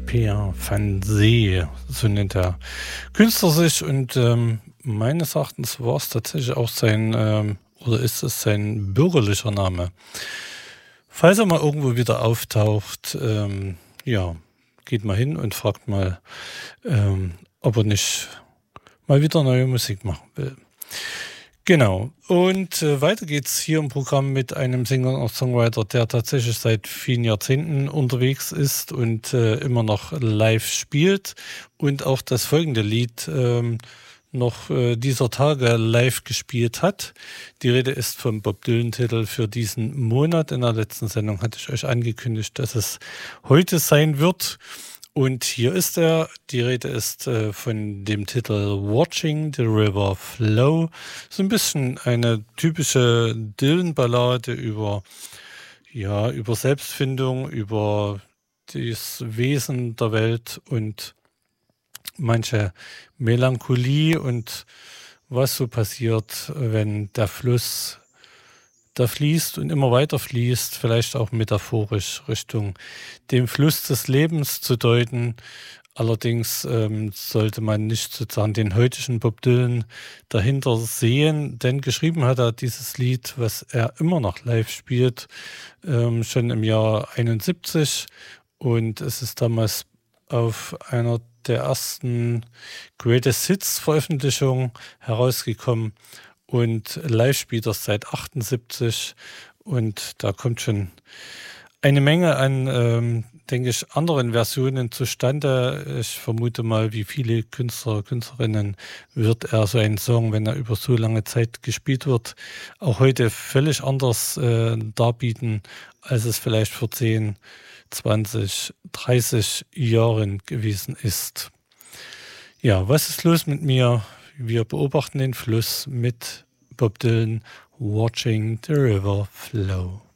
Pierre van See, so nennt der Künstler sich und meines Erachtens war es tatsächlich auch sein, oder ist es sein bürgerlicher Name. Falls er mal irgendwo wieder auftaucht, ja, geht mal hin und fragt mal, ob er nicht mal wieder neue Musik machen will. Genau. Und weiter geht's hier im Programm mit einem Singer und Songwriter, der tatsächlich seit vielen Jahrzehnten unterwegs ist und immer noch live spielt und auch das folgende Lied noch dieser Tage live gespielt hat. Die Rede ist vom Bob Dylan-Titel für diesen Monat. In der letzten Sendung hatte ich euch angekündigt, dass es heute sein wird. Und hier ist er. Die Rede ist von dem Titel Watching the River Flow. So ein bisschen eine typische Dylan-Ballade über Selbstfindung, über das Wesen der Welt und manche Melancholie und was so passiert, wenn der Fluss da fließt und immer weiter fließt, vielleicht auch metaphorisch Richtung dem Fluss des Lebens zu deuten. Allerdings sollte man nicht sozusagen den heutigen Bob Dylan dahinter sehen, denn geschrieben hat er dieses Lied, was er immer noch live spielt, schon im Jahr 71 und es ist damals auf einer der ersten Greatest Hits Veröffentlichungen herausgekommen und live spielt er seit 78 und da kommt schon eine Menge an, denke ich, anderen Versionen zustande. Ich vermute mal, wie viele Künstler, Künstlerinnen wird er so einen Song, wenn er über so lange Zeit gespielt wird, auch heute völlig anders darbieten, als es vielleicht vor 10, 20, 30 Jahren gewesen ist. Ja, was ist los mit mir? Wir beobachten den Fluss mit Bob Dylan, Watching the River Flow.